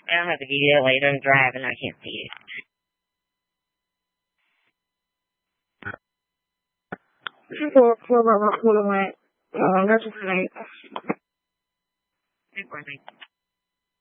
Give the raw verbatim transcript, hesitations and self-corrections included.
I'll have to give you that later. I'm driving. I can't see it. People feel about what cool went. Um, that's just like,